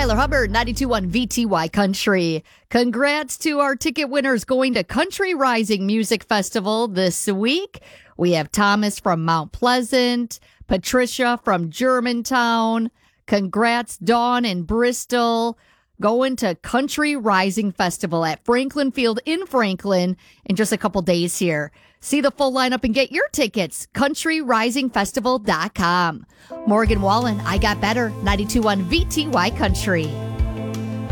Tyler Hubbard, 92.1 VTY Country. Congrats to our ticket winners going to Country Rising Music Festival this week. We have Thomas from Mount Pleasant, Patricia from Germantown. Congrats, Dawn in Bristol, going to Country Rising Festival at Franklin Field in Franklin in just a couple days here. See the full lineup and get your tickets, countryrisingfestival.com. Morgan Wallen, I Got Better, 92.1 VTY Country.